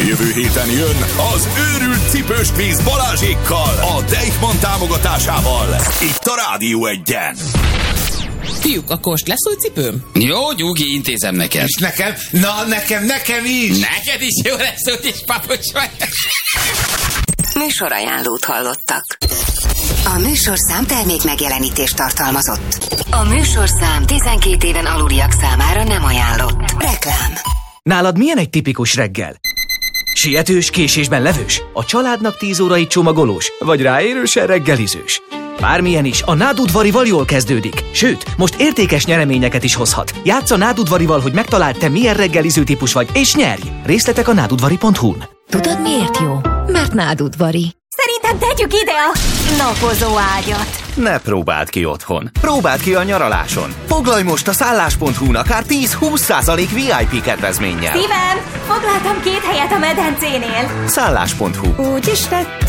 Jövő héten jön az őrült cipős kvíz Balázsékkal, a Deichmann támogatásával. Itt a Rádió Egyen. Fiúk, akkor most lesz új cipőm? Jó, Gyugi, intézem neked. És nekem? Na, nekem is. Neked is jó lesz, úgy is papucs vagy. Műsorajánlót hallottak. A műsorszám termék megjelenítést tartalmazott. A műsorszám 12 éven aluliak számára nem ajánlott. Reklám. Nálad milyen egy tipikus reggel? Sietős, késésben levős? A családnak 10 órai csomagolós? Vagy ráérősen reggelizős? Bármilyen is, a Nádudvarival jól kezdődik. Sőt, most értékes nyereményeket is hozhat. Játsz a Nádudvarival, hogy megtaláld, te milyen reggeliző típus vagy, és nyerj! Részletek a nádudvari.hu-n. Tudod, miért jó? Mert Nádudvari. Szerintem tegyük ide a napozó ágyat. Ne próbáld ki otthon. Próbáld ki a nyaraláson. Foglalj most a szállás.hu-n akár 10-20% VIP kedvezménnyel. Szívem, foglaltam 2 helyet a medencénél. Szállás.hu. Úgy is lett.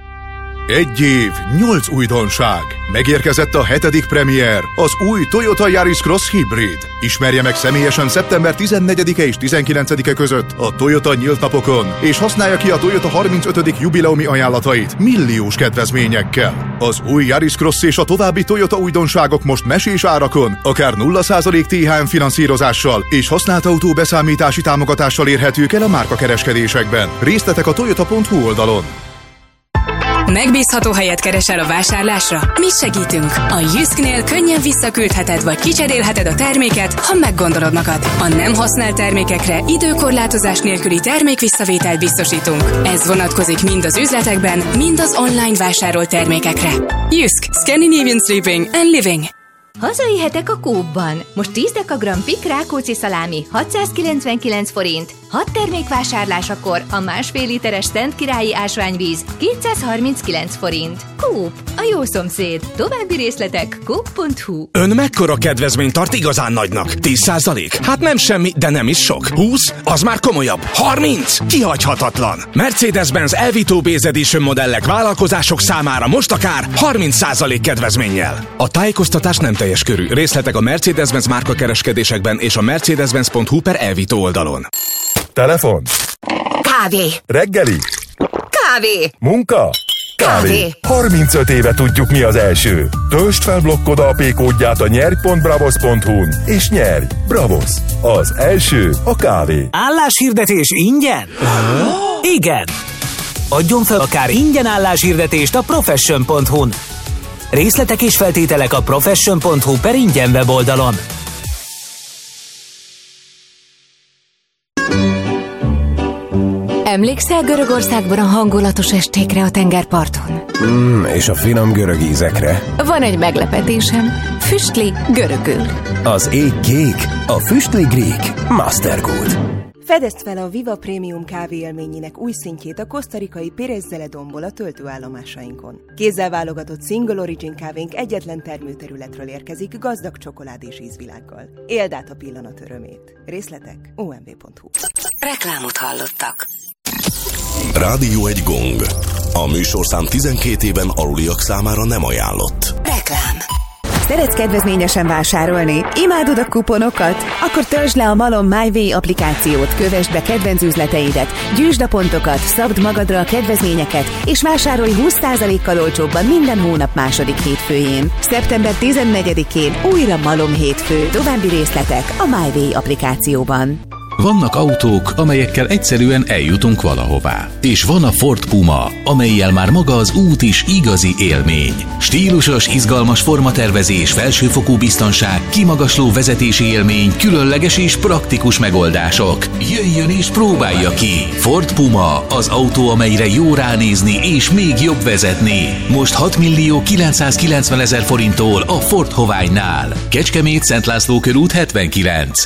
1 év, 8 újdonság. Megérkezett a 7. premier, az új Toyota Yaris Cross Hybrid. Ismerje meg személyesen szeptember 14-e és 19-e között a Toyota nyílt napokon, és használja ki a Toyota 35. jubileumi ajánlatait milliós kedvezményekkel. Az új Yaris Cross és a további Toyota újdonságok most mesés árakon, akár 0% THM finanszírozással és használt autó beszámítási támogatással érhetők el a márkakereskedésekben. Részletek a toyota.hu oldalon. Megbízható helyet keresel a vásárlásra? Mi segítünk! A Jysknél könnyen visszaküldheted vagy kicserélheted a terméket, ha meggondolod magad. A nem használt termékekre időkorlátozás nélküli termékvisszavételt biztosítunk. Ez vonatkozik mind az üzletekben, mind az online vásárolt termékekre. Jysk, Scandinavian Sleeping and Living. Hazai hetek a Coopban. Most 10 dekagram Pik Rákóczi szalámi 699 forint. 6 termékvásárlásakor a 1,5 literes Szent Királyi ásványvíz 239 forint. Coop, a jó szomszéd. További részletek coop.hu. Ön mekkora kedvezményt tart igazán nagynak? 10%? Hát nem semmi, de nem is sok. 20? Az már komolyabb. 30? Kihagyhatatlan. Mercedes-Benz Elvito Base Edition modellek vállalkozások számára most akár 30% kedvezménnyel. A tájékoztatás nem teljes körű. Részletek a Mercedes-Benz márkakereskedésekben és a mercedes-benz.hu/Elvito oldalon. Telefon. Kávé. Reggeli. Kávé. Munka. Kávé. 35 éve tudjuk, mi az első. Töltsd fel blokkod AP kódját a nyerj.bravos.hu-n és nyerj! Bravos! Az első a kávé. Álláshirdetés ingyen? Igen! Adjon fel akár ingyen álláshirdetést a profession.hu-n. Részletek és feltételek a profession.hu/ingyen weboldalon. Emlékszel Görögországban a hangulatos estékre a tengerparton? És a finom görög ízekre. Van egy meglepetésem. Füstli görögül. Az ég kék, a füstli gríg. Mastergood. Fedezd fel a Viva Premium kávé élményének új szintjét a kosztarikai Pérez Zeledonból a töltőállomásainkon. Kézzel válogatott Single Origin kávénk egyetlen termőterületről érkezik gazdag csokolád és ízvilággal. Éld át a pillanat örömét. Részletek omv.hu. Reklámot hallottak. Rádió egy gong. A műsorszám 12 éven aluliak számára nem ajánlott. Reklám. Szeretsz kedvezményesen vásárolni? Imádod a kuponokat? Akkor töltsd le a Malom MyWay applikációt, kövesd be kedvenc üzleteidet, gyűjtsd a pontokat, szabd magadra a kedvezményeket, és vásárolj 20%-kal olcsóbban minden hónap második hétfőjén. Szeptember 14-én újra Malom hétfő. További részletek a MyWay applikációban. Vannak autók, amelyekkel egyszerűen eljutunk valahová. És van a Ford Puma, amellyel már maga az út is igazi élmény. Stílusos, izgalmas formatervezés, felsőfokú biztonság, kimagasló vezetési élmény, különleges és praktikus megoldások. Jöjjön és próbálja ki! Ford Puma, az autó, amelyre jó ránézni és még jobb vezetni. Most 6.990.000 forinttól a Ford Hoványnál. Kecskemét, Szent László körút 79.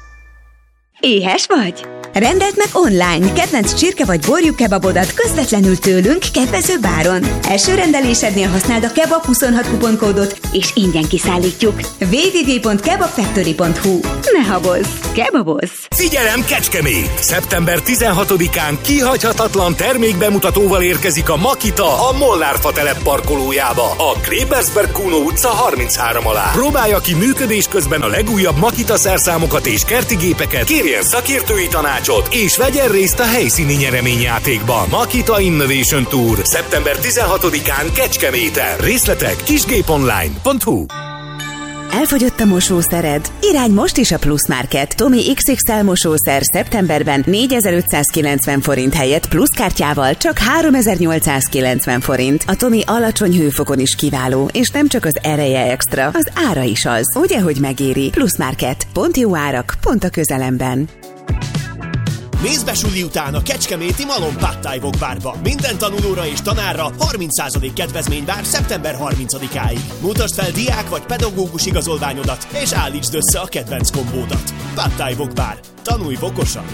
Éhes vagy? Rendeld meg online kedvenc csirke vagy borjú kebabodat közvetlenül tőlünk kedvező áron. Első rendelésednél használd a Kebab 26 kuponkódot, és ingyen kiszállítjuk. www.kebabfactory.hu. Ne habozz, kebabozz! Figyelem, Kecskemét! Szeptember 16-án kihagyhatatlan termékbemutatóval érkezik a Makita a Molnár-fa telep parkolójába, a Klebersberg-Kuno utca 33 alá. Próbálja ki működés közben a legújabb Makita szerszámokat és kerti gépeket, kérjen szakértői tanácsot, tanácsot, és vegyen részt a helyszíni nyereményjátékban. Makita Innovation Tour. Szeptember 16-án Kecskeméten. Részletek kisgéponline.hu. Elfogyott a mosószered? Irány most is a Plus Market. Tomi XXL mosószer szeptemberben 4590 forint helyett pluszkártyával csak 3890 forint. A Tomi alacsony hőfokon is kiváló, és nem csak az ereje extra, az ára is az. Ugye, hogy megéri? Plus Market. Pont jó árak, pont a közelemben. Mész be suli után a kecskeméti Malom Pad Thai Wok Barba. Minden tanulóra és tanárra 30% kedvezmény vár szeptember 30-áig. Mutasd fel diák vagy pedagógus igazolványodat, és állítsd össze a kedvenc kombódat. Pad Thai Wok Bar. Tanulj vokosan!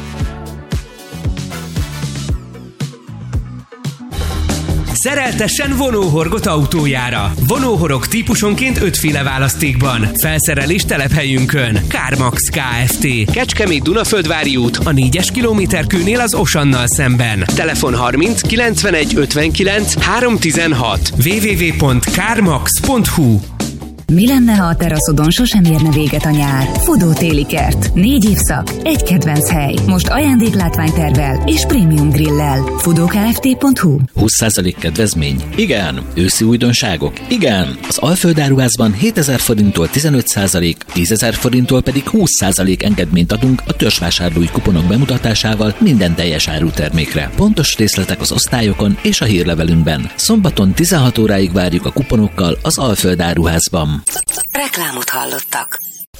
Szereltessen vonóhorgot autójára. Vonóhorog típusonként 5 féle választékban. Felszerelés telephelyünkön. CarMax Kft. Kecskemét Dunaföldvári út, a 4-es kilométerkőnél az Osannal szemben. Telefon 30 91 59 316. www.carmax.hu. Mi lenne, ha a teraszodon sosem érne véget a nyár? Fudó téli kert. 4 évszak, egy kedvenc hely. Most ajándéklátványtervvel és prémium grillel. Fudókft.hu. 20% kedvezmény? Igen. Őszi újdonságok? Igen. Az Alföld Áruházban 7000 forinttól 15%, 10 000 forinttól pedig 20% engedményt adunk a törzsvásárlói kuponok bemutatásával minden teljes árutermékre. Pontos részletek az osztályokon és a hírlevelünkben. Szombaton 16 óráig várjuk a kuponokkal az Alföld Áruházban. Reklámot hallottak.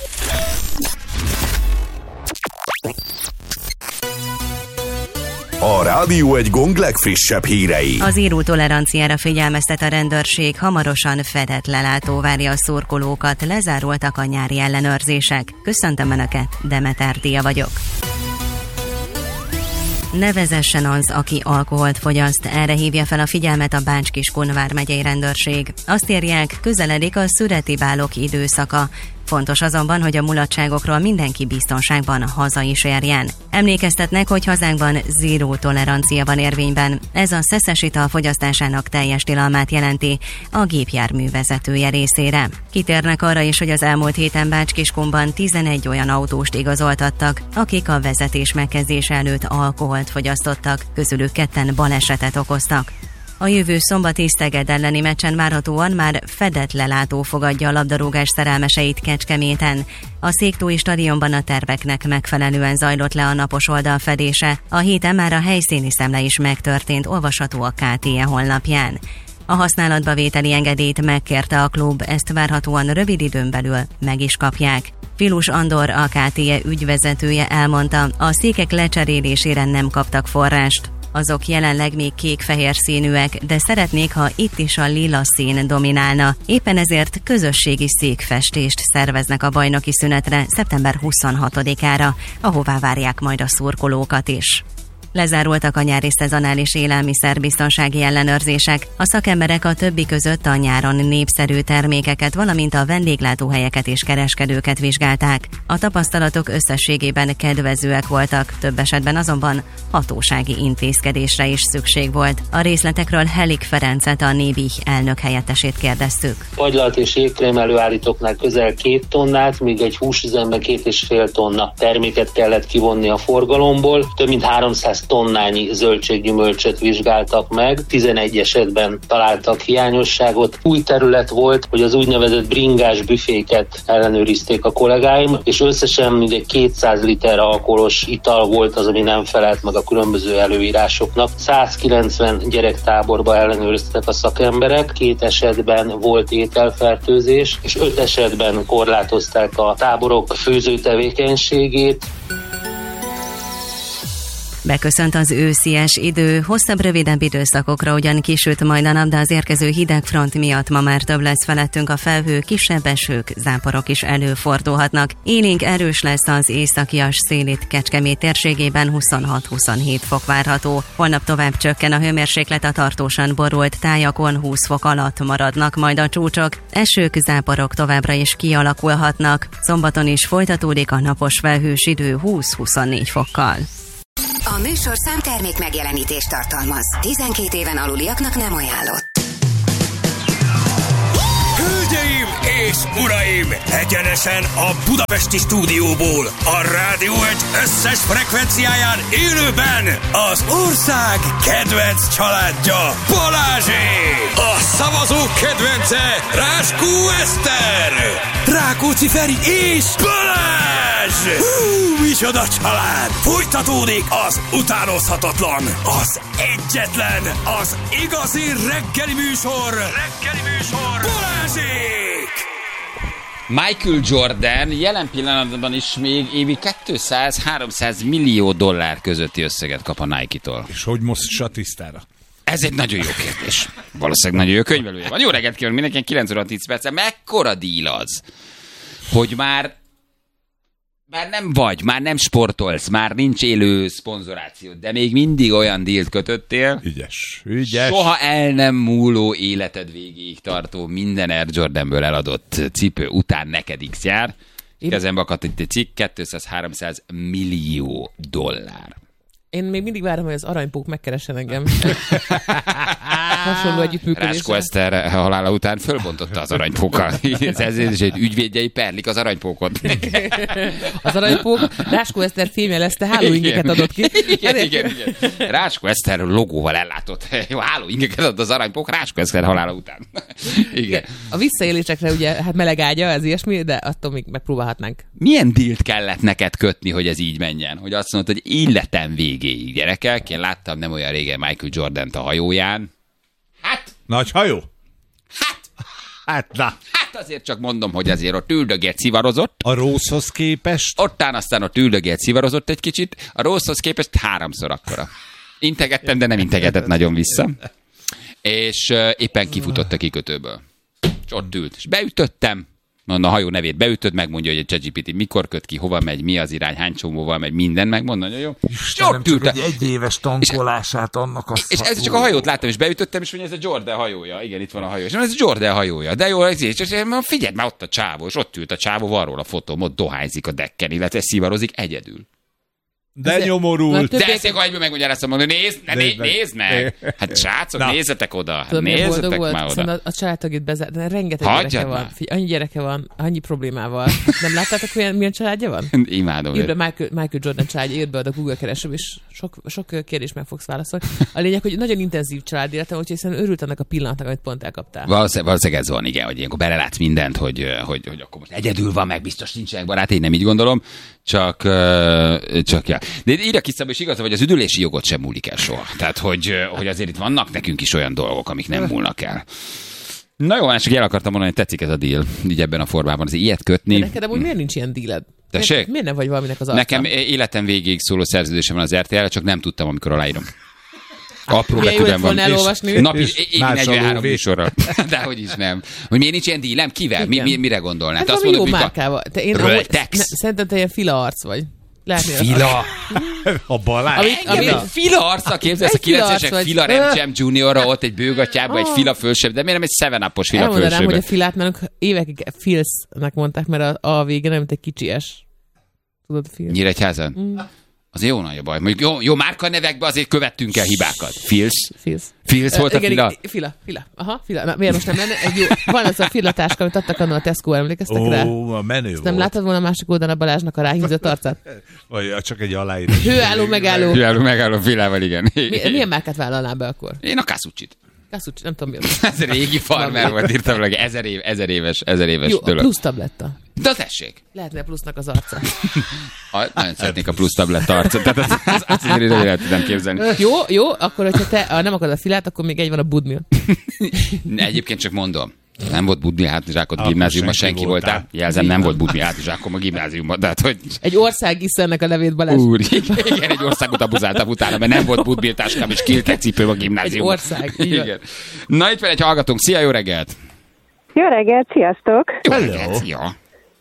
A Rádió egy Gong legfrissebb hírei. Az zéró toleranciára figyelmeztet a rendőrség, hamarosan fedett lelátó várja a szurkolókat, lezárultak a nyári ellenőrzések. Köszöntöm Önöket, Demeter Dia vagyok. Ne vezessen az, aki alkoholt fogyaszt, erre hívja fel a figyelmet a Bács-Kiskun vármegyei rendőrség. Azt írják, közeledik a szüreti bálok időszaka. Fontos azonban, hogy a mulatságokról mindenki biztonságban haza is érjen. Emlékeztetnek, hogy hazánkban zéró tolerancia van érvényben. Ez a szeszes ital fogyasztásának teljes tilalmát jelenti a gépjármű vezetője részére. Kitérnek arra is, hogy az elmúlt héten Bács-Kiskunban 11 olyan autóst igazoltattak, akik a vezetés megkezdése előtt alkoholt fogyasztottak, közülük 2 balesetet okoztak. A jövő szombati Szeged elleni meccsen várhatóan már fedett lelátó fogadja a labdarúgás szerelmeseit Kecskeméten. A Széktói stadionban a terveknek megfelelően zajlott le a napos oldal fedése. A héten már a helyszíni szemle is megtörtént, olvasható a KTE honlapján. A használatba vételi engedélyt megkérte a klub, ezt várhatóan rövid időn belül meg is kapják. Filus Andor, a KTE ügyvezetője elmondta, a székek lecserélésére nem kaptak forrást. Azok jelenleg még kék-fehér színűek, de szeretnék, ha itt is a lila szín dominálna. Éppen ezért közösségi székfestést szerveznek a bajnoki szünetre szeptember 26-ára, ahová várják majd a szurkolókat is. Lezárultak a nyári szezonális élelmiszerbiztonsági ellenőrzések. A szakemberek a többi között a nyáron népszerű termékeket, valamint a vendéglátóhelyeket és kereskedőket vizsgálták. A tapasztalatok összességében kedvezőek voltak, több esetben azonban hatósági intézkedésre is szükség volt. A részletekről Helik Ferencet, a Nébih elnök helyettesét kérdeztük. Agylalt és jégkrém előállítóknál közel 2 tonnát, míg egy húsüzemben 2,5 tonna terméket kellett kivonni a forgalomból. Több mint 300 tonnányi zöldséggyümölcsöt vizsgáltak meg, 11 esetben találtak hiányosságot. Új terület volt, hogy az úgynevezett bringás büféket ellenőrizték a kollégáim, és összesen mindegy 200 liter alkoholos ital volt az, ami nem felelt meg a különböző előírásoknak. 190 gyerektáborba ellenőriztek a szakemberek, 2 esetben volt ételfertőzés, és 5 esetben korlátozták a táborok főzőtevékenységét. Beköszönt az őszies idő, hosszabb, rövidebb időszakokra ugyan kisüt majd a nap, de az érkező hidegfront miatt ma már több lesz felettünk a felhő, kisebb esők, záporok is előfordulhatnak. Élénk erős lesz az északias szél itt Kecskemét térségében, 26-27 fok várható. Holnap tovább csökken a hőmérséklet, a tartósan borult tájakon 20 fok alatt maradnak majd a csúcsok. Esők, záporok továbbra is kialakulhatnak. Szombaton is folytatódik a napos felhős idő 20-24 fokkal. A műsorszám termék megjelenítést tartalmaz. 12 éven aluliaknak nem ajánlott. Hölgyeim Hölgyeim és uraim, egyenesen a budapesti stúdióból, a Rádió Egy összes frekvenciáján élőben az ország kedvenc családja, Balázsék! A szavazók kedvence, Ráskó Eszter, Rákóczi Feri és Balázs! Micsoda család! Folytatódik az utánozhatatlan, az egyetlen, az igazi reggeli műsor, Balázsék! Michael Jordan jelen pillanatban is még évi 200-300 millió dollár közötti összeget kap a Nike-tól. És hogy most tisztára? Ez egy nagyon jó kérdés. Valószínűleg nagyon jó könyvelője van. Jó reggelt kívánok mindenkinek, 9 óra 10 perc. Mekkora díl az, hogy már nem sportolsz, már nincs élő szponzoráció, de még mindig olyan dílt kötöttél. Ügyes. Soha el nem múló életed végéig tartó minden Air Jordanből eladott cipő után neked X jár. Kezembe akadt itt egy cikk, 200-300 millió dollár. Én még mindig várom, hogy az aranypók megkeressen engem. Hasonló együttműködésre. Ráskó Eszter halála után fölbontotta az aranypókkal. Ez is egy ügyvédjei perlik az aranypókot. Az aranypók Ráskó Eszter fémjelezte hálóingeket adott ki. Igen. Ráskó Eszter logóval ellátott. Jó, hálóingeket adott az aranypók Ráskó Eszter halála után. Igen. A visszaélésekre ugye hát meleg ágya, ez ilyesmi, de attól még megpróbálhatnánk. Milyen dílt kellett neked kötni, hogy ez így menjen? Hogy azt mondod, hogy életem végéig, gyerekek. Én láttam nem olyan régen Michael Jordant a hajóján. Hát. Nagy hajó? Hát azért csak mondom, hogy azért ott üldögélt, szivarozott. A Rosehoz képest? Aztán ott üldögélt, szivarozott egy kicsit. A Rosehoz képest 3-szor akkora. Integettem, de nem integetett nagyon vissza. És éppen kifutott a kikötőből. És ott ült. És beütöttem. A hajó nevét beütöd, megmondja, hogy a ChatGPT mikor köt ki, hova megy, mi az irány, hány csomóval megy, minden megmond, nagyon jó. Istenem, csak egy éves tankolását annak és ez csak a hajót láttam, és beütöttem, és mondja, ez a Jordan hajója. Igen, itt van a hajó. És ez a Jordan hajója. De jó, és figyeld már ott a csávó, és ott ült a csávó, van róla a fotóm, ott dohányzik a decken, illetve szivarozik egyedül. De nyomorult. De ezt akkor egyből megmagyaráztam, hogy nézd meg. Hát srácok, nézzetek oda. Nézzetek már oda. Szóval a családtagét bezárt, rengeteg gyereke van. Annyi gyereke van, annyi problémával. Nem láttátok, milyen családja van? Imádom. Írd be Michael Jordan családja, írd be a Google keresőbe, és sok kérdést meg fogsz válaszolni. A lényeg, hogy nagyon intenzív család életem, úgyhogy hiszen örült annak a pillanatnak, amit pont elkaptál. Valószínűleg ez van, igen, hogy ilyenkor belelátsz mindent, hogy akkor most egyedül van, meg biztos nincsenek barát, én nem így gondolom, csak ja. De írja ki Szabó, és igaza, hogy az üdülési jogot sem múlik el soha. Tehát, hogy azért itt vannak nekünk is olyan dolgok, amik nem múlnak el. Na jó, csak el akartam mondani, hogy tetszik ez a deal, így ebben a formában, azért ilyet kötni. De neked amúgy miért nincs ilyen dealed? Miért nem vagy valaminek az arca? Nekem életem végéig szóló szerződésem van az RTL-re, csak nem tudtam, amikor aláírom. Apró betűben van. Napi 43 műsorral. Dehogy is nem. Hogy miért nincs ilyen dílem? Kivel? Mire gondolnál? Hát valami jó márkával. Szerintem te ilyen fila arc vagy. Fila? A Balázs? Fila arca, képzelsz a 90-esek Fila Rem Juniorra, ott egy bőgatyában, egy fila fölsebb, de miért nem egy 7-upos fila fölsebb? Elmondanám, hogy a filát nálunk évekig Filsznek mondták, mert a vége nem, mint egy kicsi S. Tudod, Filsz? Nyíregyházan? Az jó nagy a baj. Mondjuk jó márkanevekbe azért követtünk el hibákat. Filsz volt a fila? Fila. Aha, fila. Na, miért most nem lenne? Van az a filatáska, amit adtak annak a Tesco, emlékeztek rá? Ó, menő volt. Nem láttad volna a másik oldalon a Balázsnak a ráhízott arcát? Vagy csak egy aláírás. Hőálló, megálló filával, igen. Milyen márkát vállalnál be akkor? Én a Kasucsit. Kasucsit, nem tudom mi az. Ez régi farmer volt, írtam meg, 1000 éves jó, dolog. Plusz tabletta. De tessék. Lehetne plusznak az arca. Nagyon szeretnék a plusz tabletta arcot. Tehát azt nem tudom képzelni. Jó, akkor hogyha te nem akarod a filát, akkor még egy van a Budmil. Egyébként csak mondom. Nem volt Budmil hátizsákot gimnáziumban, senki voltál. Jelzem, nem volt Budmil hátizsákom a gimnáziumban. Tehát, hogy... Egy ország isz ennek a nevét, Balázs. Úr, igen, egy országot abuzáltam utána, mert nem volt Budmil táskám, és kiltek cipőm a gimnáziumban. Egy ország, igen. Na, itt van egy hallgatónk. Szia, jó reggelt! Jó reggelt, sziasztok! Jó reggelt, szia!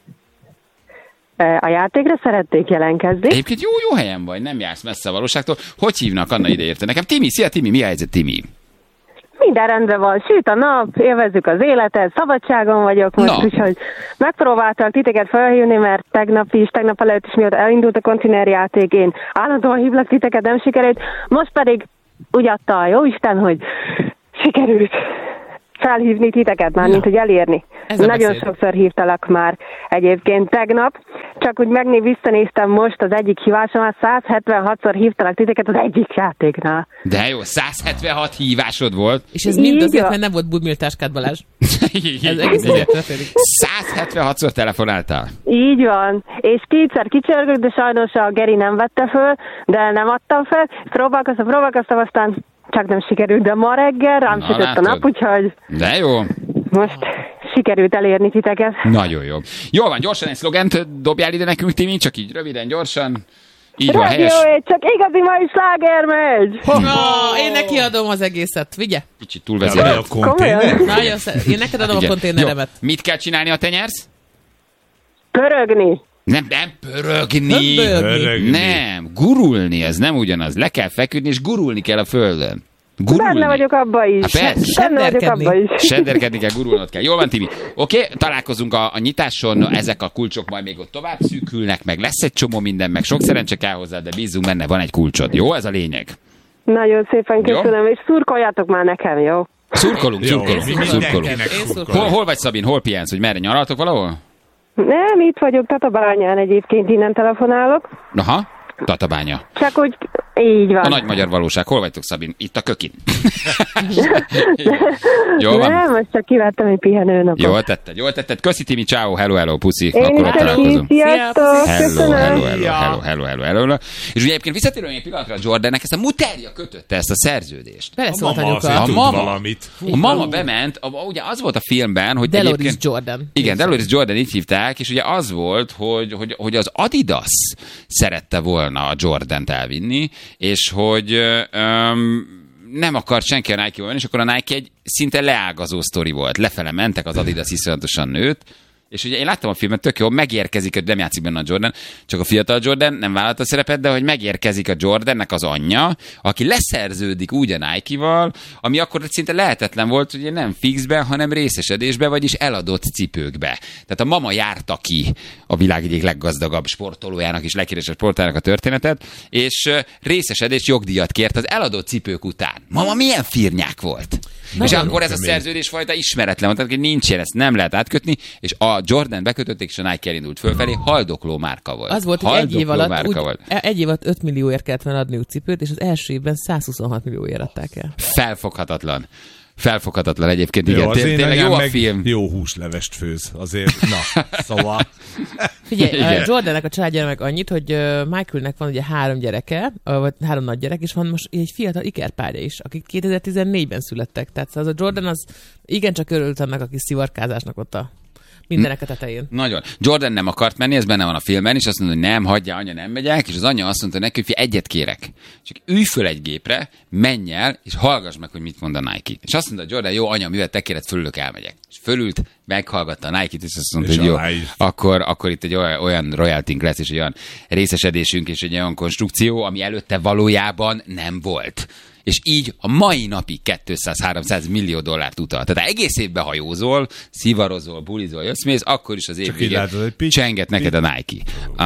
A játékra szerették jelentkezni. Egyébként jó helyen vagy, nem jársz messze a valóságtól. Hogy hívnak, Anna ide érte nekem? Timi, szia Timi, mi a helyzet, Timi? Minden rendben van, süt a nap, élvezzük az életet, szabadságon vagyok most, úgyhogy megpróbáltam titeket felhívni, mert tegnap előtt is miatt elindult a konténerjáték, én állandóan hívlak titeket, nem sikerült, most pedig úgy adta a jóisten, hogy sikerült. felhívni titeket már, mint hogy elérni. Nagyon sokszor hívtalak már egyébként tegnap, csak úgy visszanéztem most az egyik hívásomat, 176-szor hívtalak titeket az egyik játéknál. De jó, 176 hívásod volt. És ez mind azért, mert nem volt budmiltáskád, Balázs. Ez egész 176-szor telefonáltál. Így van, és kétszer kicsörgök, de sajnos a Geri nem vette föl, de nem adtam fel. Próbálkoztam, aztán csak nem sikerült, de ma reggel rám sütött a nap, úgyhogy... De jó. Most sikerült elérni titeket. Nagyon jó. Jól van, gyorsan egy szlogent dobjál ide nekünk, Timi, csak így röviden, gyorsan. Így van, helyes. Csak igazi mai sláger megy! Én neki adom az egészet, vigye? Kicsit túlvezérel. A konténer? Én neked adom a konténeremet. Mit kell csinálni, ha te nyersz? Pörögni. Nem pörögni. Nem, gurulni, ez nem ugyanaz. Le kell feküdni, és gurulni kell a földön. Gurulni. Benne vagyok abba is. Senderkedni kell, gurulnod kell. Jól van, Timi. Oké, találkozunk a nyitáson, ezek a kulcsok majd még ott tovább szűkülnek, meg lesz egy csomó minden, meg sok szerencse kell hozzá, de bízunk benne, van egy kulcsod. Jó, ez a lényeg. Nagyon szépen köszönöm, és szurkoljátok már nekem, jó? Szurkolunk. Hol vagy, Szabin? Hol pihensz, hogy merre nyaraltok valahol? Nem, itt vagyok Tatabányán egyébként, innen telefonálok. Aha, Tatabánya. Csak úgy, így van. A nagy magyar valóság. Hol vagytok, Szabin? Itt a kökin. Jól van? Nem, most csak kivettem egy pihenőnapot. Jól tetted. Köszi, Timi, ciao, hello, puszi. Én akkor ott találkozunk. Sziasztok, Hello. És ugye egyébként visszatérően egy pillanatra a Jordannek, ezt a muterja kötötte ezt a szerződést. Beleszólt anyuka. A mama bement, ugye az volt a filmben, hogy Deloris Jordan. Igen, Deloris Jordan, így hívták, és ugye az volt, hogy az Adidas szerette volna a Jordant elvinni, és hogy nem akart senki a Nike-val venni, és akkor a Nike egy szinte leágazó sztori volt. Lefele mentek, az Adidas iszonyatosan nőtt, és ugye én láttam a filmet, tök jó, megérkezik, hogy nem játszik benne a Jordan, csak a fiatal Jordan nem vállalta a szerepet, de hogy megérkezik a Jordannek az anyja, aki leszerződik úgy a Nike-val, ami akkor szinte lehetetlen volt, ugye nem fixbe, hanem részesedésbe, vagyis eladott cipőkbe. Tehát a mama járta ki a világ egyik leggazdagabb sportolójának és leghíresebb sportolójának a történetet, és részesedés jogdíjat kért az eladott cipők után. Mama milyen firnyák volt! És akkor ez a szerződésfajta ismeretlen, tehát hogy nincs ilyen, ezt nem lehet átkötni, és a Jordan bekötötték, és a Nike elindult fölfelé, haldokló márka volt. Az volt, hogy egy év alatt 5 millióért kellett volna adniuk cipőt, és az első évben 126 millióért adták el. Felfoghatatlan egyébként, igen. Jó, tényleg jó a film. Jó húslevest főz, azért, na, szóval. Figyelj, Jordannek a családjára meg annyit, hogy Michaelnek van ugye 3 gyereke, vagy 3 nagy gyerek, és van most egy fiatal ikerpárja is, akik 2014-ben születtek. Tehát az a Jordan az igencsak örült annak a kis szivarkázásnak ott a mindenek a tetején. Nagyon. Jordan nem akart menni, ez benne van a filmben, és azt mondta, hogy nem, hagyja, anya, nem megyek, és az anya azt mondta neki, hogy egyet kérek. Csak ülj föl egy gépre, menj el, és hallgass meg, hogy mit mond a Nike. És azt mondta Jordan, jó, anya, mivel te kéred, fölülök, elmegyek. És fölült, meghallgatta a Nike-t, és azt mondta, hogy jó, akkor itt egy olyan royaltink lesz, és egy olyan részesedésünk, és egy olyan konstrukció, ami előtte valójában nem volt. És így a mai napig 200-300 millió dollárt utal. Tehát egész évben hajózol, szivarozol, bulizol, jössz, akkor is az év végén csenget neked a Nike.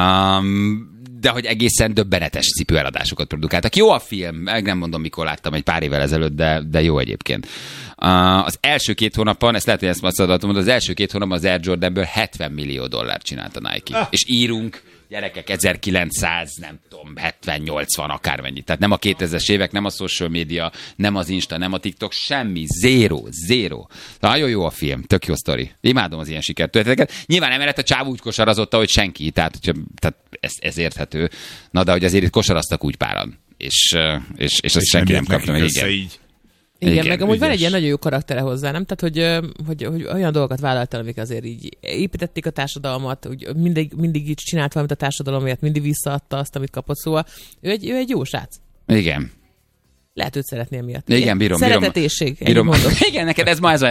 De hogy egészen döbbenetes cipőeladásokat produkáltak. Jó a film, meg nem mondom, mikor láttam, egy pár évvel ezelőtt, de jó egyébként. Az első 2 hónapban, ezt lehet, hogy ezt már szadatom, az első 2 hónapban az Air Jordanből 70 millió dollárt csinált a Nike. És írunk, gyerekek, 1900, nem tudom, 70-80 akármennyi. Tehát nem a 2000-es évek, nem a social media, nem az Insta, nem a TikTok, semmi, zero. Nagyon jó a film, tök jó sztori. Imádom az ilyen sikertörténeteket. Nyilván emellett a csáv úgy kosarazott, hogy senki, tehát ez érthető. Na, de hogy azért itt kosaraztak úgy páran. És azt senki nem kapta meg, igen. Igen, meg amúgy van egy ilyen nagyon jó karaktere hozzá, nem? Tehát, hogy olyan dolgokat vállaltál, amik azért így építették a társadalmat, úgy mindig így csinált valamit a társadalomért, mindig visszaadta azt, amit kapott, szóval ő egy jó srác. Igen. Lehet őt szeretni emiatt. Igen, bírom. Szeretetésség, Igen, neked ez ma ez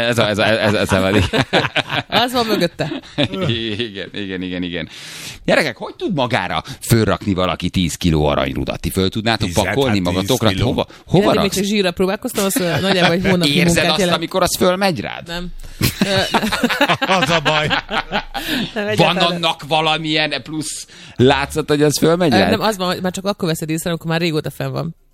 az van mögötte. Igen. Gyerekek, hogy tud magára fölrakni valaki 10 kiló aranyrudat? Ti föl tudnátok pakolni magatokra? Hova raksz? Még csak zsírra próbálkoztam, az nagyjából egy hónapi munkát érzed azt, amikor az fölmegy rád? Nem. Az a baj. Van annak valamilyen plusz látszat, hogy az fölmegy rád? Nem, az van, már csak akkor veszed észre, amikor már régóta fenn van.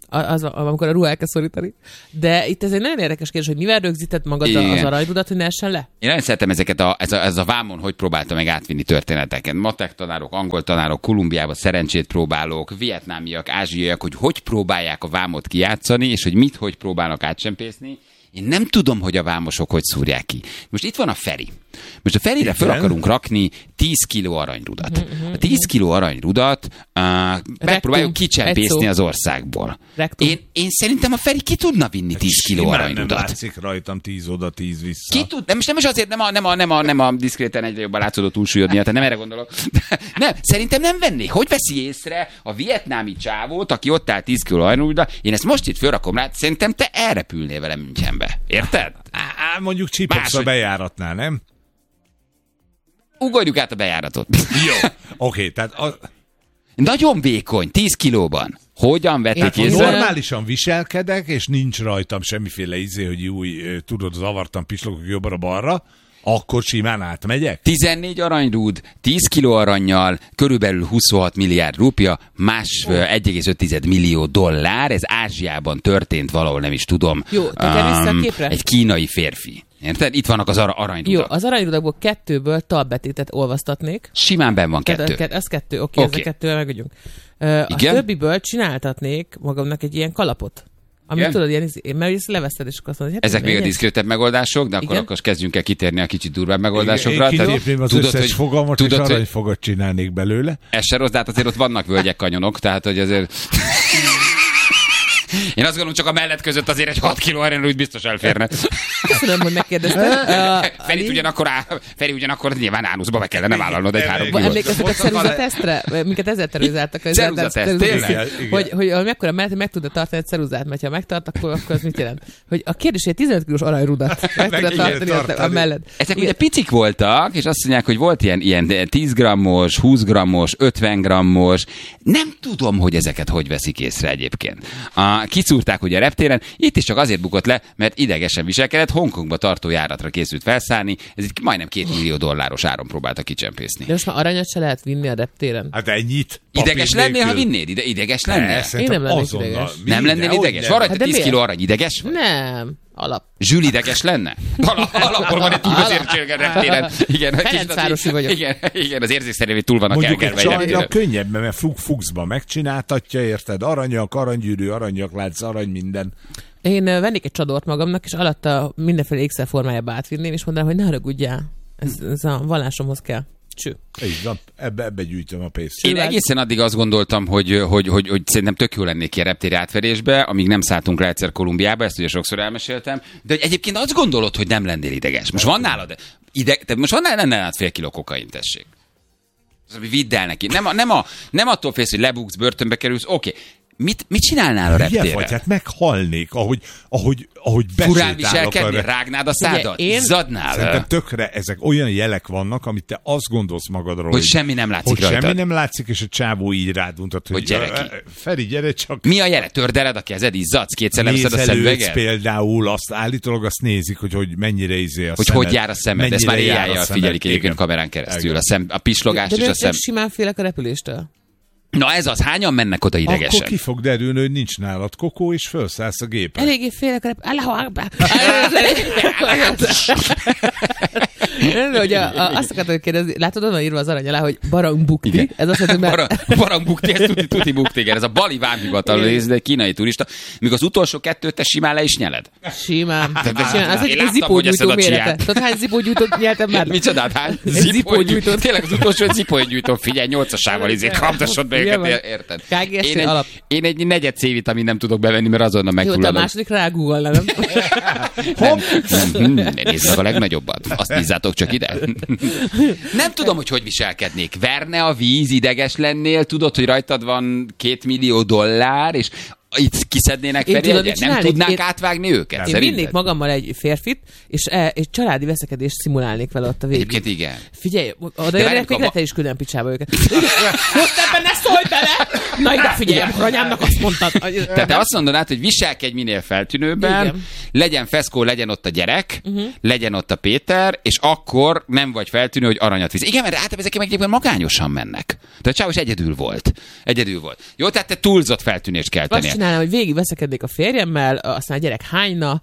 amikor a ruha elkezd szorítani. De itt ez egy nagyon érdekes kérdés, hogy mivel rögzíted magadra az aranyrudat, hogy ne essen le? Én nagyon szeretem ezeket ez a vámon, hogy próbáltam meg átvinni történeteket. Matek tanárok, angol tanárok, Kolumbiában szerencsét próbálók, vietnámiak, ázsiaiak, hogy próbálják a vámot kijátszani, és hogy próbálnak átsempészni. Én nem tudom, hogy a vámosok hogy szúrják ki. Most itt van a Feri. Most a Ferire fel akarunk rakni 10 kiló aranyrudat. A 10 kiló aranyrudat megpróbáljuk kicsempészni az országból. Én szerintem a Feri ki tudna vinni 10 kiló aranyrudat. Nem látszik rajtam 10 oda, 10 vissza. Ki tud? Most nem is azért, nem a diszkréten egyre jobban látszódó túlsúlyod miatt, nem erre gondolok. Nem, szerintem nem venné. Hogy veszi észre a vietnámi csávót, aki ott áll 10 kiló aranyrudat? Én ezt most itt fölrakom rá, szerintem te elrepülnél vele Münchenbe. Érted? Mondjuk csipogsz a bejáratnál, nem? Ugorjuk át a bejáratot. Jó, oké, tehát... Nagyon vékony, 10 kilóban. Hogyan vették észre? Normálisan viselkedek, és nincs rajtam semmiféle hogy tudod, zavartam, pislogok jobbra-balra, akkor simán átmegyek? 14 aranyrúd, 10 kiló arannyal, körülbelül 26 milliárd rupia, 1,5 millió dollár, ez Ázsiában történt valahol, nem is tudom. Jó, vissza a képre? Egy kínai férfi. Érted? Itt vannak az aranyrudak. Jó, az aranyrudakból 2-ből talbetétet olvasztatnék. Simán benn van 2. Ez 2, oké. Ezzel 2-vel megügyünk. A többiből csináltatnék magamnak egy ilyen kalapot. Amit tudod, mert ezt leveszed, és akkor azt mondod, ezek még a diszkrétebb megoldások, de akkor kezdjünk el kitérni a kicsit durvább megoldásokra. Én kilépném az összes fogalmat, és aranyfogat csinálnék belőle. Ez se rossz, de hát azért ott vannak völgyek, kanyonok, tehát hogy azért... Én azt gondolom, csak a mellett között azért egy 6 kiló aranyrudat biztos elférne. Köszönöm, hogy megkérdezted. Feri ugyanakkor nyilván ánuszba be kellene vállalnod egy 3 kilót. Emlékeztek a ceruzatesztre? Minket ezzel terrorizáltak. Hogy mekkora mellett meg tudod tartani egy ceruzát, mert ha megtart, akkor az mit jelent? Hogy a kérdés, hogy 15 kilós aranyrudat meg tudod tartani a mellett. Ezek ugye picik voltak, és azt mondják, hogy volt ilyen 10 grammos, 20 grammos, 50 grammos. Nem tudom, hogy ezeket hogy veszik észre egyébként. Kiszúrták ugye a reptéren, itt is csak azért bukott le, mert idegesen viselkedett, Hongkongba tartó járatra készült felszállni, ez itt majdnem $2 millió áron próbálta kicsempészni. De most már aranyat se lehet vinni a reptéren. Hát ennyit. Ideges lennél, ha vinnél? Ideges lennél? Én nem lennék ideges. Nem lennél ideges? Van rajta 10 kiló arany, ideges vagy? Nem. Alap. Zsül ideges lenne? Alapból van egy túl az reptéren. Igen, Ferencvárosi vagyok. Igen, az érzékszerűvé túl vannak elkerve. Mondjuk egy csajnak könnyebb, mert fuxba megcsináltatja, érted? Aranyak, aranygyűrű, aranyaklánc, arany minden. Én vennék egy csadort magamnak, és alatta mindenféle ékszer formájába átvinném, és mondanám, hogy ne haragudjál. Ez a vallásomhoz kell. Cső. Így van, ebbe gyűjtöm a pénzt. Én egészen addig azt gondoltam, hogy szerintem tök jó lennék ki a reptéri átverésbe, amíg nem szálltunk le egyszer Kolumbiába, ezt ugye sokszor elmeséltem, de hogy egyébként azt gondolod, hogy nem lennél ideges. Most van nálad most van nálad fél kiló kokain, tessék. Vidd el neki. Nem attól félsz, hogy lebuksz, börtönbe kerülsz, oké. Mit csinálnál a reptéren? Vagy, hát meghalnék, ahogy furán viselkednél, rágnád a szádat, izzadnál. Szerintem tökre ezek olyan jelek vannak, amit te azt gondolsz magadról, hogy semmi nem látszik rajtad. Semmi nem látszik, és a csávó így rád mutat, hogy gyere ki. Feri, gyere csak. Mi a jele? Tördeled a kezed, izzadsz, kétszer leveszed a szemüveget? Például állítólag azt nézik, hogy mennyire a hogy szemed. Hogy jár a szemed, ezt már AI-jal figyelik egyébként kamerán keresztül. A pislogást és a szem. De simán félek a repüléstől. Na ez az, hányan mennek oda idegesen? Akkor ki fog derülni, hogy nincs nálad kokó, és felszállsz a gépen. Eléggé félek a Allahu Akbar. Azt akartam kérdezni, látod, onnan írva az arany alá, hogy Barangbukti. Ez azt mondja, hogy Barangbukti, ez tuti bukti, igen. Ez a bali vámhivatal, ez egy kínai turista. Míg az utolsó 2 te simán le is nyeled. Simán. Az egy zipógyújtó mérete. Tudod, hány zipógyújtót nyeltem már? Micsodát, hány zipógyújtó? Tényleg az utolsó zipógyújtó, figyelj, 8-asával kaptasod be őket, érted? Én egy negyed C-vitamin nem tudok bevenni, mert azonnal megfulladok. Jó, te a második rágúval, nem? Nézd meg a legnagyobbat. Azt bízzátok csak ide. Nem tudom, hogy viselkednék. Verne a víz, ideges lennél, tudod, hogy rajtad van $2 millió, és itt kiszednének Feri, nem tudnánk átvágni őket? Én vinnék magammal egy férfit, és egy családi veszekedést szimulálnék vele ott a végén. Egyébként igen. Figyelj, oda jönnek, még te is külön picsába őket. Most ebben ne szólj bele! Na ide figyelj, anyámnak azt mondtad. Tehát te azt mondanád, hogy viselkedj minél feltűnőbben, igen. Legyen feszkó, legyen ott a gyerek, legyen ott a Péter, és akkor nem vagy feltűnő, hogy aranyat visz. Igen, mert általában ezek egyébként magányosan mennek. Tehát Csávos egyedül volt. Jó, tehát te túlzott feltűnést kell tenni. csinálnám, hogy végig veszekednék a férjemmel, aztán a gyerek hányna,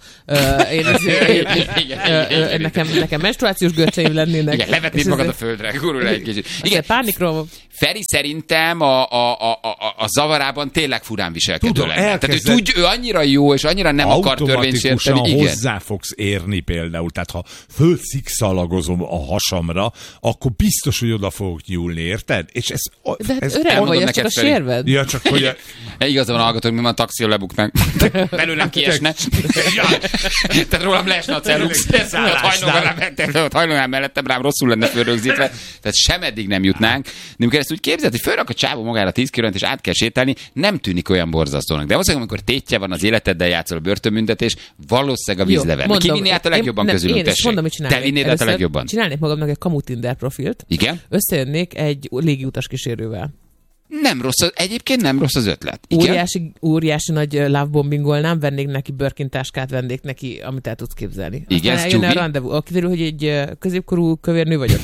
nekem menstruációs görcseim lennének. Igen, levetnéd magad a földre, gurul egy kicsit. Igen, pánikról. Feri szerintem a zavarában tényleg furán viselkedő lenne. Tehát ő annyira jó, és annyira nem akar törvénysérteni. Automatikusan hozzá fogsz érni például. Tehát ha fölszikszalagozom a hasamra, akkor biztos, hogy oda fogok nyúlni, érted? És de hát öreg vagy, ez csak a sérved. Ja, csak hogy... Igazán hallgatok, mi van a taxion lebuknánk. Belőlem kiesne. Tehát rólam leesne a cerux. Hajlónál mellettem rám rosszul lenne fölrögzítve. Tehát sem eddig nem jutnánk. Nem kell ezt úgy képzelni, hogy fölrak a csávó magára 10 kilót, és át kell sétálni, nem tűnik olyan borzasztónak. De valószínűleg, amikor tétje van az életeddel, játszol a börtönbüntetés, valószínűleg a víz lever. Ki vinné át a legjobban közülünk, tessék? Te vinnéd át a legjobban? Csinálnék magamnak egy kamu Tinder profilt. Igen? Összejönnék egy légiutas kísérővel. Nem rossz, egyébként nem rossz az ötlet. Óriási nagy lovebombingolnám, vennék neki Birkin-táskát, vennék neki, amit el tudsz képzelni. Igen, aztán eljönne a rendezvú. Kiderül, hogy egy középkorú kövérnő vagyok.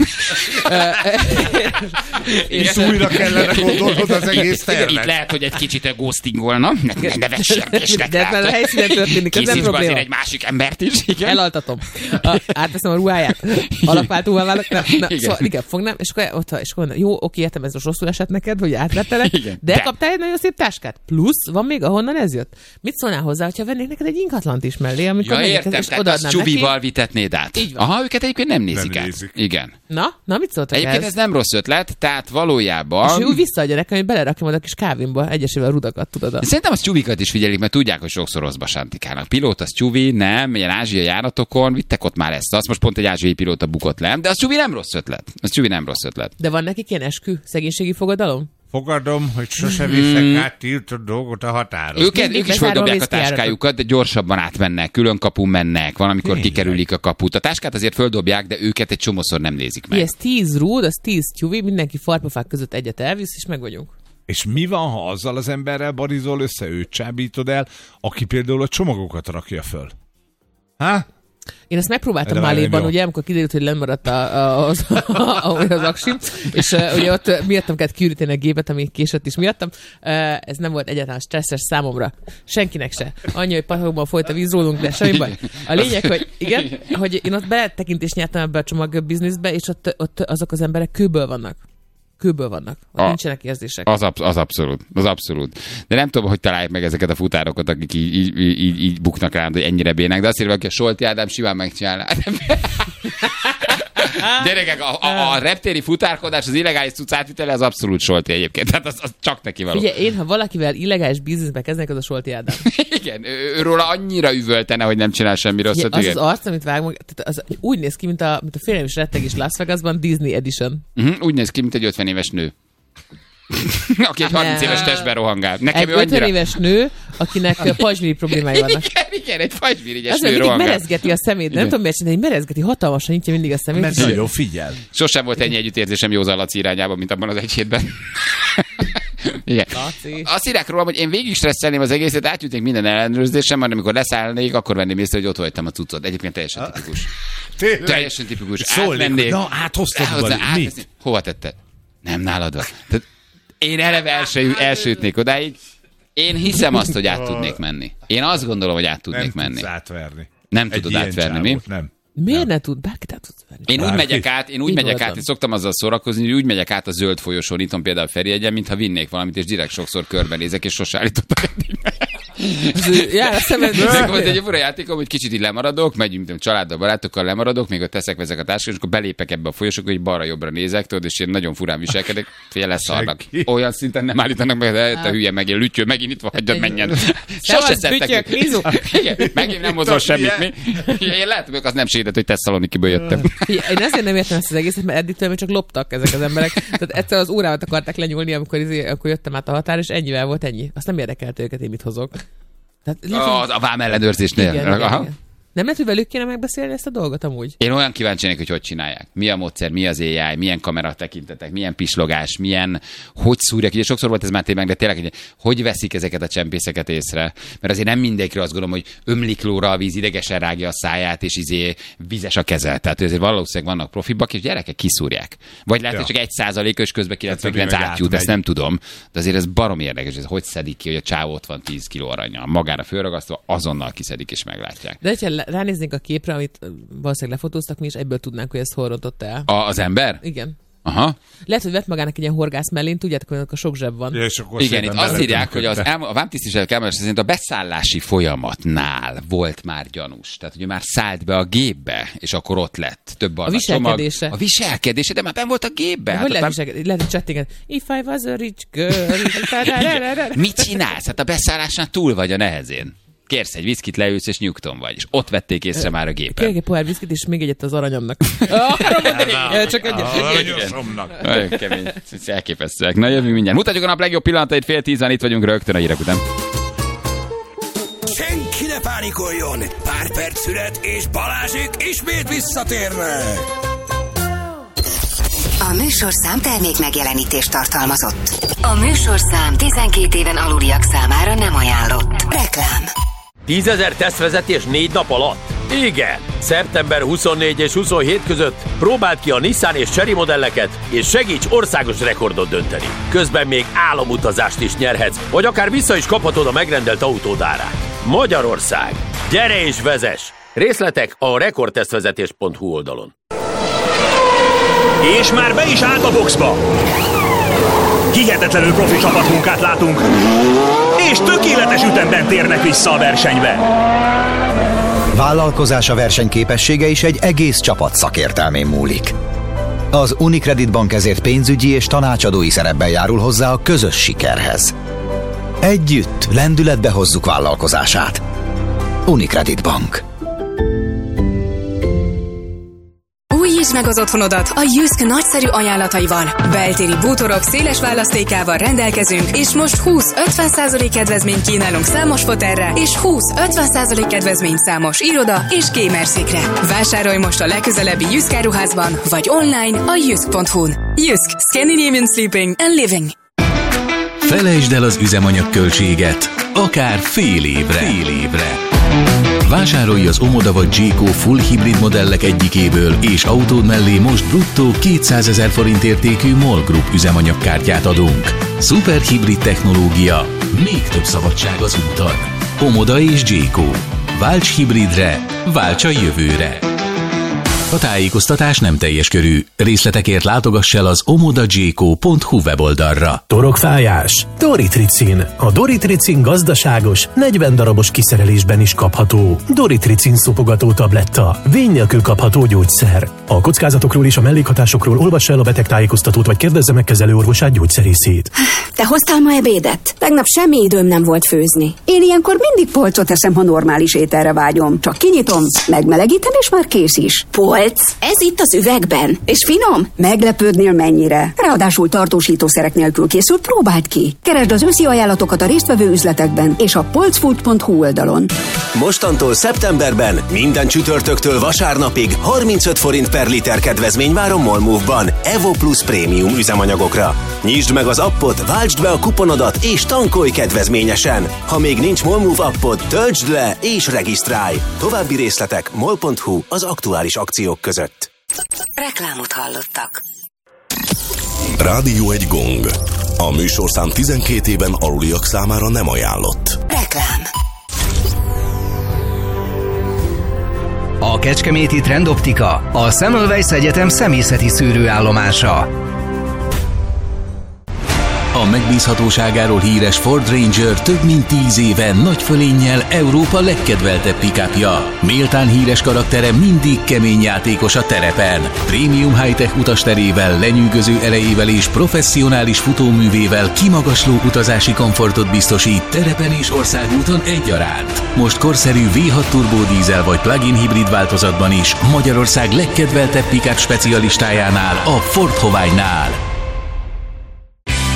és újra kellene gondolnod az egész tervet. Itt lehet, hogy egy kicsit ghostingolna. Ne vessek, de ez már a helyszínen történik, ez nem probléma. Egy másik embert is. Igen? Elaltatom. Átveszem a ruháját. Alapváltóvá válok. Szóval igen, fognám, és akkor mondom, jó, oké, értem, ez most rosszul esett neked, hogy átvettelek, de kaptál egy nagyon szép táskát. Plusz, van még, ahonnan ez jött. Mit szólnál hozzá, hogyha vennék neked egy ingatlant is mellé, amikor értem, és tehát azt Csubival vitetnéd át. Aha, őket egyébként nem nézik át. Igen. Na, mit szóltak egyébként ez nem rossz ötlet, tehát valójában... És ő úgy visszaadja nekem, hogy belerakja majd a kis kávémba egyesével a rudakat, tudod. Szerintem az Csubikat is figyelik, mert tudják, hogy sokszor rosszba sántikálnak. Pilóta, az Csubi, nem, ilyen ázsiai járatokon, vittek ott már ezt. Azt most pont egy ázsiai pilóta bukott le, de az Csubi nem rossz ötlet. De van nekik ilyen eskü, szegénységi fogadalom? Fogadom, hogy sose viszek át tiltott dolgot a határon. Ők is földobják a táskájukat, de gyorsabban átmennek, külön kapun mennek, van, amikor kikerülik a kaput. A táskát azért földobják, de őket egy csomószor nem nézik meg. Ez 10 rúd, az 10 tyúvi, mindenki farpafák között egyet elvisz, és meg vagyunk. És mi van, ha azzal az emberrel barizol össze, őt csábítod el, aki például a csomagokat rakja föl? Én ezt megpróbáltam Máléban, ugye, amikor kiderült, hogy lemaradt az aksim, és ugye ott miattam kellett kiüríteni a gépet, ami késett is miattam. Ez nem volt egyáltalán stresszes számomra. Senkinek se. Annyi, hogy patakokban folyt a víz rólunk, de semmi baj. A lényeg, hogy igen, hogy én ott beletekintést nyertem ebbe a csomag bizniszbe, és ott azok az emberek kőből vannak. Nincsenek érzések. Az abszolút. De nem tudom, hogy találják meg ezeket a futárokat, akik így buknak rá, hogy ennyire bének, de azt írva, hogy a Solti Ádám simán megcsinálná. Gyerekek, a reptéri futárkodás, az illegális cucc átvitele az abszolút Solti egyébként. Tehát az csak neki való. Ugye én, ha valakivel illegális bizniszbe kezdnek, az a Solti Ádám. Igen, őróla annyira üvöltene, hogy nem csinál semmi rosszat. Az arc, amit vág meg, az úgy néz ki, mint a Félelem és rettegés Las Vegasban, Disney Edition. Úgy néz ki, mint egy 50 éves nő. Aki egy 30 éves testben rohangál. Nekem egy 50 éves nő, akinek pajzsmiri problémái vannak. Igen, egy pajzsmirigyes nő rohangál. Mindig merezgeti a szemét, nem tudom miért csinálni, merezgeti, hatalmasan nyitja mindig a szemét. Mert nagyon figyel. Sosem volt ennyi együttérzésem Józan Laci irányában, mint abban az egy hétben. Igen. Azt írják rólam, hogy én végig stresszelném az egészet, átjutnék minden ellenőrzésem, majd amikor leszállnék, akkor venném észre, hogy ott hagytam a cuccot. Egyébként teljesen tipikus. Teljesen tipikus. Átmennék. Na, áthoztad. Mit? Hova tetted? Nem nálad van. Tehát én eleve elsőtnék odáig. Én hiszem azt, hogy át tudnék menni. Én azt gondolom, hogy át tudnék menni. Nem tudsz átverni. Nem tudod átverni, mi? Nem. Miért ne tud? Bárkit át tudsz venni. Én úgy megyek át, és szoktam azzal szórakozni, hogy úgy megyek át a zöld folyosón, itthon például Feriegyen, mintha vinnék valamit, és direkt sokszor körbenézek, és sose állítottak eddig meg. Jár a szemed. Volt egy fura játékom, hogy kicsit így lemaradok, megyünk családdal, barátokkal lemaradok, még ott teszek vezek a táskát, és akkor belépek ebbe a folyosók, hogy balra-jobbra nézek, tudod, és én nagyon furán viselkedek, fél leszarnak. Olyan szinten nem állítanak meg, de te hülye meg, én lütyő, megint itt van, hagyjad menjen. Sose szedtek. Megint nem hozol semmit, mi? Én látom, hogy az nem segített, hogy Tesszalonikiből jöttem. Én ezért nem értem ezt az egészet, mert eddig tőlem csak loptak ezek az emberek. Tehát egyszer az órámat akarták lenyúlni, amikor jöttem át a határ, és ennyivel volt ennyi. Azt nem érdekelt őket, én mit hozok. Tehát, a vám ellenőrzésnél. Igen. Nem lehet, hogy velük kéne megbeszélni ezt a dolgot amúgy? Én olyan kíváncsi hogy csinálják. Mi a módszer, mi az AI, milyen kamera tekintetek, milyen pislogás, hogy szúrják. Ugye sokszor volt ez már tényleg, de tényleg, hogy veszik ezeket a csempészeket észre. Mert azért nem mindegyikre azt gondolom, hogy ömlik lóra a víz, idegesen rágja a száját, és vizes a keze. Tehát azért valószínűleg vannak profibak, és gyerekek kiszúrják. Vagy lehet, hogy csak 1%-os közben 99 átjut, ezt nem tudom. De azért ez barom érdekes, hogy szedik ki, hogy a csávó ott van 10 kiló aranyal. Magára fölragasztva, azonnal kiszedik és meglátják. De hogyha ránéznénk a képre, amit valószínűleg lefotóztak, mi is egyből tudnánk, hogy ez hol rontott el. Az ember? Igen. Aha. Lehet, hogy vett magának egy ilyen horgász mellén, tudjátok, hogy a sok zseb van. Igen, itt azt írják, hogy a vámtisztviselők elmondása szerint a beszállási folyamatnál volt már gyanús. Tehát, hogy már szállt be a gépbe, és akkor ott lett több a viselkedése. A viselkedése, de már benn volt a gépbe. Hogy lehet hogy csettinget? If I was a rich girl. Mit csinálsz? Hát a beszállásnál túl vagy a nehezén. Kérsz egy viszkit, leülsz, és nyugton vagy. És ott vették észre már a gépen. Kérek egy pohár viszkit, és még egyet az aranyomnak. Csak egyet. Aranyosomnak. Nagyon kemény. Elképesztőek. Na, jövünk mindjárt. Mutatjuk a nap legjobb pillanatait, 9:30, itt vagyunk rögtön a hírek után. Senki ne pánikoljon! Pár perc szület, és Balázsék ismét visszatérnek! A műsorszám termék megjelenítést tartalmazott. A műsorszám 12 éven aluliak számára nem ajánlott. Reklám. 10 000 tesztvezetés 4 nap alatt? Igen! Szeptember 24 és 27 között próbáld ki a Nissan és Chery modelleket, és segíts országos rekordot dönteni. Közben még álomutazást is nyerhetsz, vagy akár vissza is kaphatod a megrendelt autód árát. Magyarország! Gyere és vezess! Részletek a rekordtesztvezetés.hu oldalon. És már be is állt a boxba! Hihetetlenül profi csapatmunkát látunk, és tökéletes ütemben térnek vissza a versenybe. Vállalkozása versenyképessége is egy egész csapat szakértelmén múlik. Az Unicredit Bank ezért pénzügyi és tanácsadói szerepben járul hozzá a közös sikerhez. Együtt lendületbe hozzuk vállalkozását. Unicredit Bank. Újítsd meg az otthonodat a Jysk nagyszerű ajánlataival. Beltéri bútorok széles választékával rendelkezünk, és most 20-50% kedvezményt kínálunk számos fotelre, és 20-50% kedvezményt számos iroda és gamerszékre. Vásárolj most a legközelebbi Jysk áruházban, vagy online a jysk.hu-n. Jysk, Scandinavian Sleeping and Living. Felejtsd el az üzemanyagköltséget, akár fél évre. Vásárolj az Omoda vagy Jayco full hibrid modellek egyikéből, és autód mellé most bruttó 200 000 forint értékű MOL Group üzemanyagkártyát adunk. Szuperhibrid technológia, még több szabadság az úton. Omoda és Jayco. Válts hibridre, válts a jövőre. A tájékoztatás nem teljes körű. Részletekért látogass el az omodajayco.hu weboldalra. Torokfájás? Doritricin. A Doritricin gazdaságos, 40 darabos kiszerelésben is kapható. Doritricin szopogató tabletta. Vény nélkül kapható gyógyszer. A kockázatokról és a mellékhatásokról olvass el a betegtájékoztatót, vagy kérdezze meg kezelőorvosát, gyógyszerészét. Te hoztál ma ebédet? Tegnap semmi időm nem volt főzni. Én ilyenkor mindig polcot eszem, ha normális ételre vágyom. Csak kinyitom, megmelegítem, és már kész is. Polc? Ez itt az üvegben. És finom? Meglepődnél mennyire. Ráadásul tartósítószerek nélkül készült, próbáld ki. Keresd az őszi ajánlatokat a résztvevő üzletekben és a polcfood.hu oldalon. Mostantól szeptemberben minden csütörtöktől vasárnapig 35 forint per liter kedvezmény vár a MOL-Move-ban Evo Plus prémium üzemanyagokra. Nyisd meg az appot, váltsd be a kuponodat és tankolj kedvezményesen. Ha még nincs MOL-Move appod, töltsd le és regisztrálj. További részletek mol.hu az aktuális akciók között. Reklámot hallottak. Rádió egy gong. A műsorszám 12 éven aluliak számára nem ajánlott. Reklám. A kecskeméti Trendoptika, a Semmelweis Egyetem szemészeti szűrőállomása. A megbízhatóságáról híres Ford Ranger több mint 10 éve nagy fölénnyel Európa legkedveltebb pick-upja. Méltán híres karaktere mindig kemény játékos a terepen. Prémium high-tech utasterével, lenyűgöző erejével és professzionális futóművével kimagasló utazási komfortot biztosít terepen és országúton egyaránt. Most korszerű V6 turbódízel vagy plug-in hibrid változatban is Magyarország legkedveltebb pick-up specialistájánál, a Ford Hawaii-nál.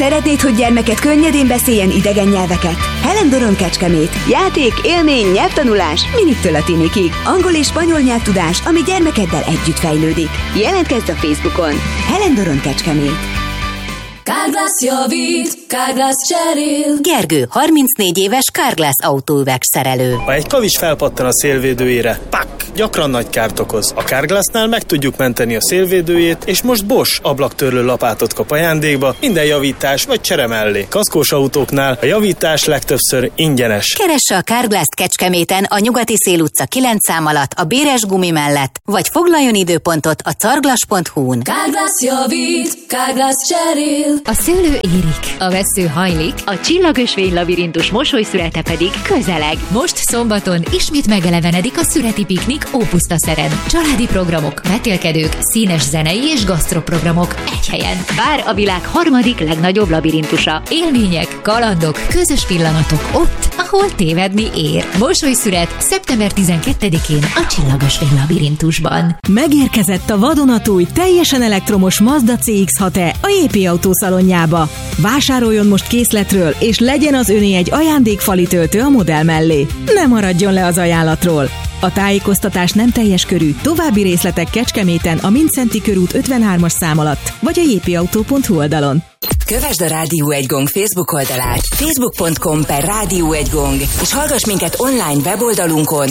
Szeretnéd, hogy gyermeked könnyedén beszéljen idegen nyelveket? Helen Doron Kecskemét. Játék, élmény, nyelvtanulás, miniktől a tinikig. Angol és spanyol nyelvtudás, ami gyermekeddel együtt fejlődik. Jelentkezz a Facebookon. Helen Doron Kecskemét. Carglass javít, Carglass cserél. Gergő, 34 éves Carglass autóüveg szerelő. Ha egy kavics felpattan a szélvédőjére, pak! Gyakran nagy kárt okoz. A Carglassnál meg tudjuk menteni a szélvédőjét, és most Bosch ablaktörlő lapátot kap ajándékba minden javítás vagy csere mellé. Kaszkós autóknál a javítás legtöbbször ingyenes. Keresse a Carglass-t Kecskeméten a Nyugati Szél utca 9 szám alatt a Béres gumi mellett, vagy foglaljon időpontot a carglass.hu-n. Carglass javít, Carglass cserél. A szőlő érik, a vessző hajlik, a csillagösvény labirintus mosolyszürete pedig közeleg. Most szombaton ismét megelevenedik a szüreti piknik Ópusztaszeren. Családi programok, vetélkedők, színes zenei és gasztroprogramok egy helyen. Vár a világ harmadik legnagyobb labirintusa. Élmények, kalandok, közös pillanatok ott, ahol tévedni ér. Mosolyszüret szeptember 12-én a Csillagösvény labirintusban. Megérkezett a vadonatúj, teljesen elektromos Mazda CX-6-e a JP Autószalonjába. Vásároljon most készletről, és legyen az öné egy ajándékfali töltő a modell mellé. Ne maradjon le az ajánlatról! A tájékoztatás nem teljes körű, további részletek Kecskeméten a Mindszenty körút 53-as szám alatt, vagy a jpautó.hu oldalon. Kövesd a Rádió 1 Gong Facebook oldalát, facebook.com/Rádió 1 Gong, és hallgass minket online weboldalunkon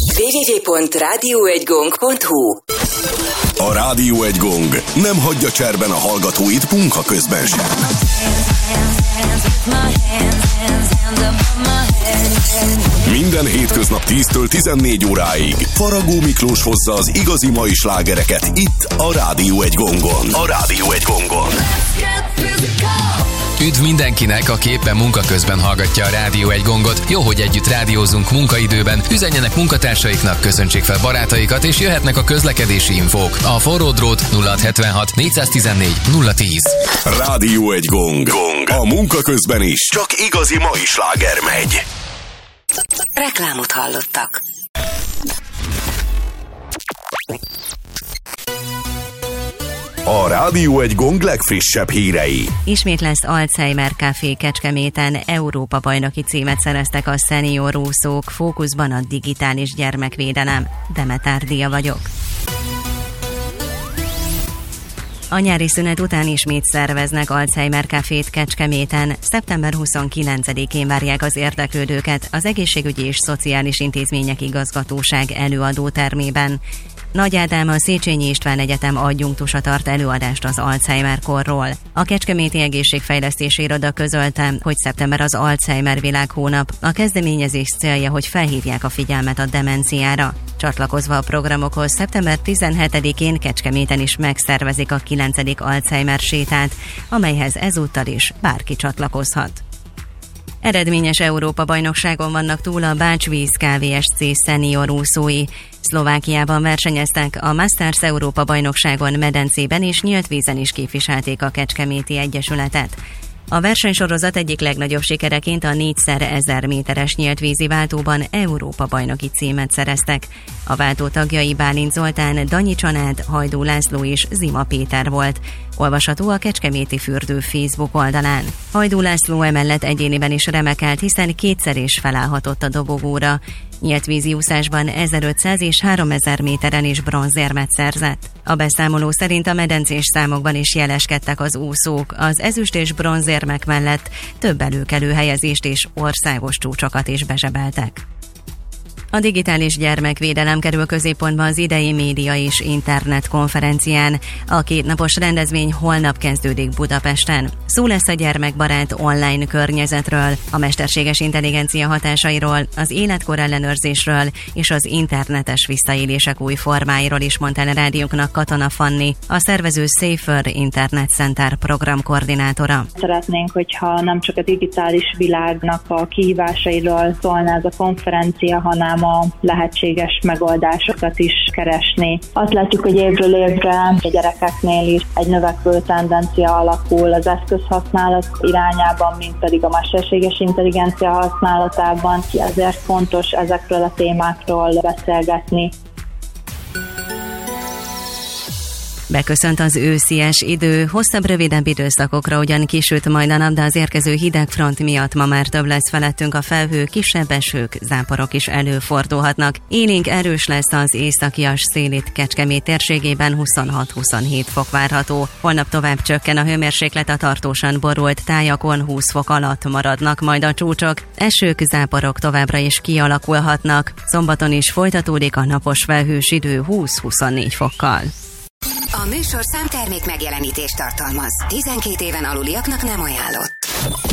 www.radio1gong.hu. A Rádió 1 Gong nem hagyja cserben a hallgatóit munka közben sem. Minden hétköznap 10-től 14 óráig Faragó Miklós hozza az igazi mai slágereket itt a Rádió 1 Gongon. A Rádió 1 Gongon. Üdv mindenkinek, aki éppen munka közben hallgatja a Rádió 1 Gongot. Jó, hogy együtt rádiózunk munkaidőben. Üzenjenek munkatársaiknak, köszöntsék fel barátaikat, és jöhetnek a közlekedési infók. A forró drót 0676 414 010. Rádió 1 Gong. A munka közben is csak igazi mai sláger megy. Reklámot hallottak. A Rádió 1 Gong legfrissebb hírei. Ismét lesz Alzheimer Café Kecskeméten. Európa-bajnoki címet szereztek a szenior úszók. Fókuszban a digitális gyermekvédelem. Demetár Dia vagyok. A nyári szünet után ismét szerveznek Alzheimer Cafét Kecskeméten. Szeptember 29-én várják az érdeklődőket az Egészségügyi és Szociális Intézmények Igazgatóság előadótermében. Nagy Ádám, a Széchenyi István Egyetem adjunktusa tart előadást az Alzheimer-korról. A Kecskeméti Egészségfejlesztési Iroda közölte, hogy szeptember az Alzheimer világhónap. A kezdeményezés célja, hogy felhívják a figyelmet a demenciára. Csatlakozva a programokhoz szeptember 17-én Kecskeméten is megszervezik a 9. Alzheimer sétát, amelyhez ezúttal is bárki csatlakozhat. Eredményes Európa-bajnokságon vannak túl a Bács-Víz Kft. Szenior úszói. Szlovákiában versenyeztek, a Masters Európa-bajnokságon medencében és nyílt vízen is képviselték a Kecskeméti Egyesületet. A versenysorozat egyik legnagyobb sikereként a 4x1000 méteres nyíltvízi váltóban Európa-bajnoki címet szereztek. A váltó tagjai Bálint Zoltán, Danyi Csanád, Hajdú László és Zima Péter volt. Olvasható a Kecskeméti Fürdő Facebook oldalán. Hajdú László emellett egyéniben is remekelt, hiszen kétszer is felállhatott a dobogóra. Nyíltvízi úszásban 1500 és 3000 méteren is bronzérmet szerzett. A beszámoló szerint a medencés számokban is jeleskedtek az úszók. Az ezüst és bronzérmek mellett több előkelő helyezést és országos csúcsokat is bezsebeltek. A digitális gyermekvédelem kerül középpontba az idei média és internet konferencián. A kétnapos rendezvény holnap kezdődik Budapesten. Szó lesz a gyermekbarát online környezetről, a mesterséges intelligencia hatásairól, az életkor ellenőrzésről és az internetes visszaélések új formáiról is, mondta el a rádióknak Katona Fanni, a szervező Safer Internet Center programkoordinátora. Szeretnénk, hogyha nem csak a digitális világnak a kihívásairól szólna ez a konferencia, hanem a lehetséges megoldásokat is keresni. Azt látjuk, hogy évről évre a gyerekeknél is egy növekvő tendencia alakul az eszközhasználat irányában, mint pedig a mesterséges intelligencia használatában. Ezért fontos ezekről a témákról beszélgetni. Beköszönt az őszies idő, hosszabb, rövidebb időszakokra ugyan kisüt majd a nap, de az érkező hideg front miatt ma már több lesz felettünk a felhő, kisebb esők, záporok is előfordulhatnak. Élénk erős lesz az északias szél, itt Kecskemét térségében 26-27 fok várható. Holnap tovább csökken a hőmérséklet, a tartósan borult tájakon 20 fok alatt maradnak majd a csúcsok. Esők, záporok továbbra is kialakulhatnak. Szombaton is folytatódik a napos felhős idő 20-24 fokkal. A műsorszám termék megjelenítést tartalmaz. 12 éven aluliaknak nem ajánlott.